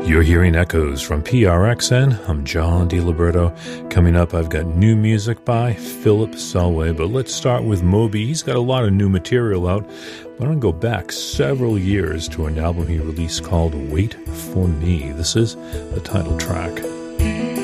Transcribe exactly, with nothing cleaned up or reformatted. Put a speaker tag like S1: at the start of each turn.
S1: You're hearing Echoes from P R X N. I'm John DiLiberto. Coming up, I've got new music by Philip Selway, but let's start with Moby. He's got a lot of new material out, but I'm going to go back several years to an album he released called Wait For Me. This is the title track.